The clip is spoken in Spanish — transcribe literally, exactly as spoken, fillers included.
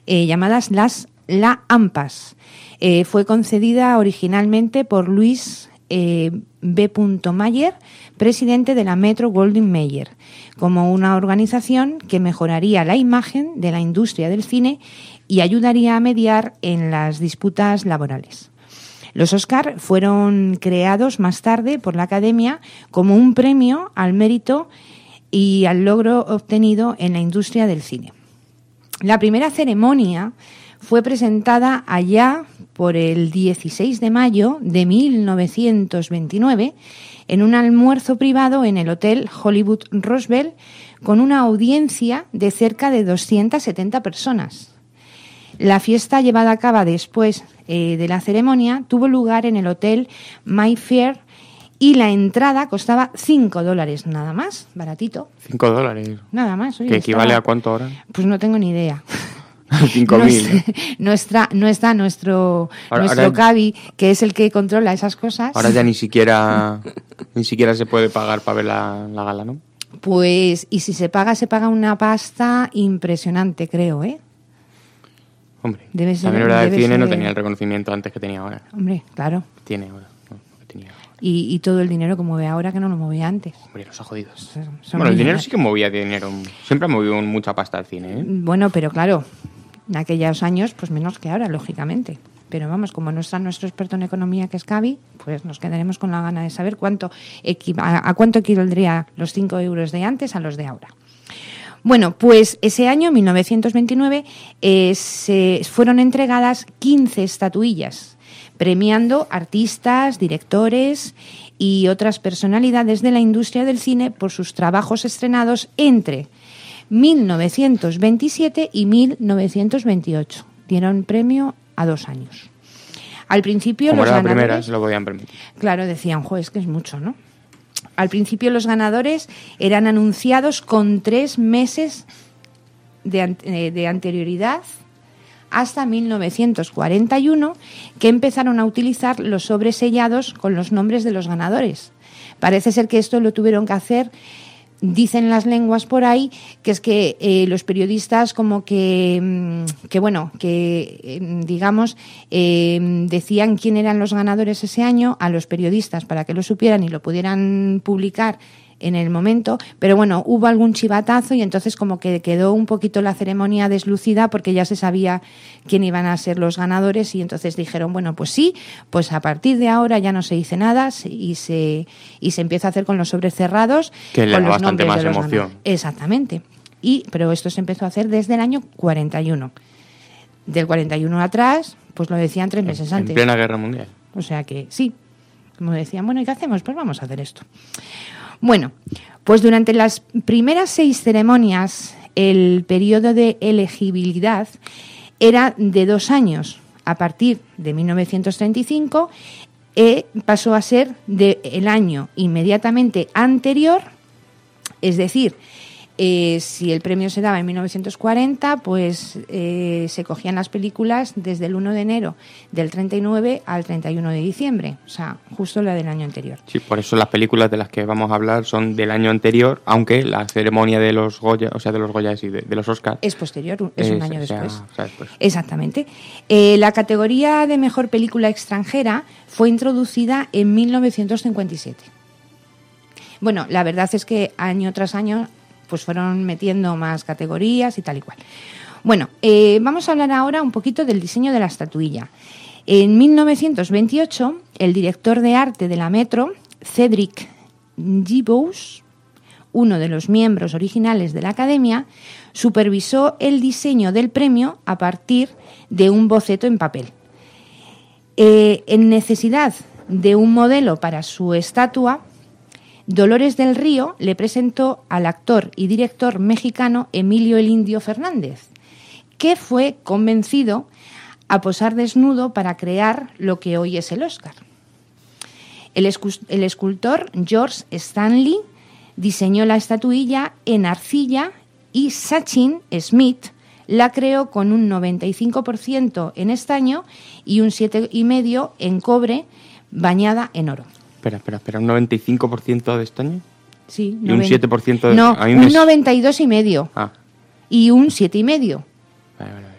eh, llamadas las La AMPAs. Eh, fue concedida originalmente por Luis eh, B. Mayer, presidente de la Metro Goldwyn Mayer, como una organización que mejoraría la imagen de la industria del cine y ayudaría a mediar en las disputas laborales. Los Oscar fueron creados más tarde por la Academia como un premio al mérito y al logro obtenido en la industria del cine. La primera ceremonia fue presentada allá por el dieciséis de mayo de mil novecientos veintinueve en un almuerzo privado en el Hotel Hollywood Roosevelt con una audiencia de cerca de doscientas setenta personas. La fiesta llevada a cabo después eh, de la ceremonia tuvo lugar en el Hotel Mayfair y la entrada costaba cinco dólares, nada más, baratito. ¿cinco dólares? Nada más. Oye, ¿Que equivale estaba... a cuánto ahora? Pues no tengo ni idea. cinco mil. No, no, está, no está nuestro, ahora, nuestro ahora, Cavi, que es el que controla esas cosas. Ahora ya ni siquiera ni siquiera se puede pagar para ver la, la gala, ¿no? Pues, y si se paga, se paga una pasta impresionante, creo, ¿eh? Hombre, debe ser, también la verdad del cine ser... no tenía el reconocimiento antes que tenía ahora. Hombre, claro. Tiene ahora, no, que tenía ahora. Y, y todo el dinero que mueve ahora que no lo movía antes. Hombre, los ha jodido. Son bueno, el dinero sí que movía dinero. Siempre ha movido mucha pasta al cine, ¿eh? Bueno, pero claro, en aquellos años, pues menos que ahora, lógicamente. Pero vamos, como no está nuestro experto en economía, que es Cavi, pues nos quedaremos con la gana de saber cuánto equi- a, a cuánto equivaldría los cinco euros de antes a los de ahora. Bueno, pues ese año, mil novecientos veintinueve, eh, se fueron entregadas quince estatuillas, premiando artistas, directores y otras personalidades de la industria del cine por sus trabajos estrenados entre mil novecientos veintisiete y mil novecientos veintiocho. Dieron premio a dos años. Al principio Como los era la ganadores, primera, se lo podían permitir. Claro, decían, jo, es que es mucho, ¿no? Al principio los ganadores eran anunciados con tres meses de, de anterioridad hasta mil novecientos cuarenta y uno, que empezaron a utilizar los sobres sellados con los nombres de los ganadores. Parece ser que esto lo tuvieron que hacer, dicen las lenguas por ahí, que es que eh, los periodistas como que, que bueno, que eh, digamos, eh, decían quién eran los ganadores ese año a los periodistas para que lo supieran y lo pudieran publicar en el momento, pero bueno, hubo algún chivatazo y entonces como que quedó un poquito la ceremonia deslucida porque ya se sabía quién iban a ser los ganadores y entonces dijeron, bueno, pues sí, pues a partir de ahora ya no se dice nada y se y se empieza a hacer con los sobres cerrados, que le con da los bastante nombres más de los emoción. ganadores. Exactamente. Y pero esto se empezó a hacer desde el año cuarenta y uno. Del cuarenta y uno atrás, pues lo decían tres meses en, antes. En plena guerra mundial. O sea que sí. Como decían, bueno, ¿y qué hacemos? Pues vamos a hacer esto. Bueno, pues durante las primeras seis ceremonias el periodo de elegibilidad era de dos años. A partir de mil novecientos treinta y cinco eh, pasó a ser del año inmediatamente anterior, es decir, eh, si el premio se daba en mil novecientos cuarenta, pues eh, se cogían las películas desde el uno de enero del treinta y nueve al treinta y uno de diciembre, o sea, justo la del año anterior. Sí, por eso las películas de las que vamos a hablar son del año anterior, aunque la ceremonia de los Goya, o sea, de los Goya y de, de los Oscars es posterior, es, es un año o sea, después. O sea, después. Exactamente. Eh, la categoría de mejor película extranjera fue introducida en mil novecientos cincuenta y siete. Bueno, la verdad es que año tras año pues fueron metiendo más categorías y tal y cual. Bueno, eh, vamos a hablar ahora un poquito del diseño de la estatuilla. En mil novecientos veintiocho, el director de arte de la Metro, Cedric Gibbous, uno de los miembros originales de la Academia, supervisó el diseño del premio a partir de un boceto en papel. Eh, en necesidad de un modelo para su estatua, Dolores del Río le presentó al actor y director mexicano Emilio el Indio Fernández, que fue convencido a posar desnudo para crear lo que hoy es el Oscar. El, escu- el escultor George Stanley diseñó la estatuilla en arcilla y Sachin Smith la creó con un noventa y cinco por ciento en estaño y un siete coma cinco por ciento en cobre bañada en oro. Espera, espera, espera, ¿un noventa y cinco por ciento de estaño? Sí. ¿Y un siete por ciento de...? No, a mí un me... noventa y dos coma cinco por ciento Ah. y un siete coma cinco por ciento. Vale, vale, vale.